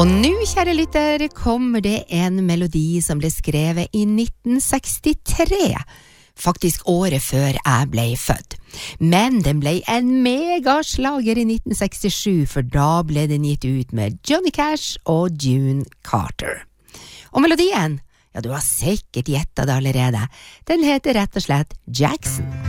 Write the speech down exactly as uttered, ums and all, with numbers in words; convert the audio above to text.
Og nå, kjære lytter, kommer det en melodi som ble skrevet i nitten sekstitre, faktisk året før jeg ble født. Men den ble en megaslager i nitten sekstisju, for da ble den gitt ut med Johnny Cash og June Carter. Og melodien, ja, du har sikkert gjettet det allerede, den heter rett og slett Jackson.